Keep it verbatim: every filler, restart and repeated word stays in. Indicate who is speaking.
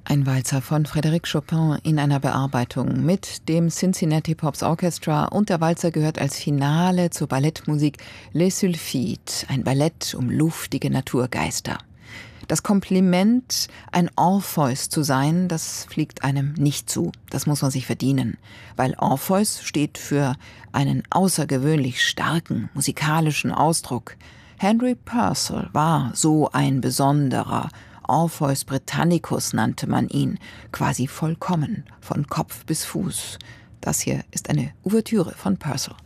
Speaker 1: Ein Walzer von Frédéric Chopin in einer Bearbeitung mit dem Cincinnati Pops Orchestra, und der Walzer gehört als Finale zur Ballettmusik Les Sylphides, ein Ballett um luftige Naturgeister. Das Kompliment, ein Orpheus zu sein, das fliegt einem nicht zu. Das muss man sich verdienen, weil Orpheus steht für einen außergewöhnlich starken musikalischen Ausdruck. Henry Purcell war so ein besonderer. Orpheus Britannicus nannte man ihn, quasi vollkommen, von Kopf bis Fuß. Das hier ist eine Ouvertüre von Purcell.